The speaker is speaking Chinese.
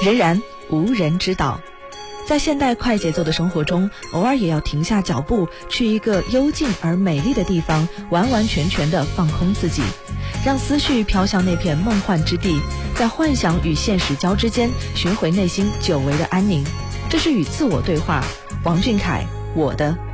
仍然无人知道。在现代快节奏的生活中，偶尔也要停下脚步，去一个幽静而美丽的地方，完完全全地放空自己，让思绪飘向那片梦幻之地，在幻想与现实交织间，寻回内心久违的安宁。这是与自我对话。王俊凯，我的